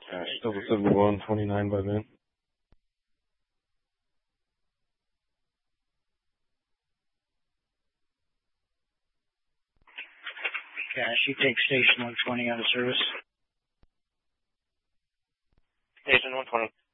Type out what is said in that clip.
Still at 7129 by then. Cash, you take station 120 out of service. Station 120.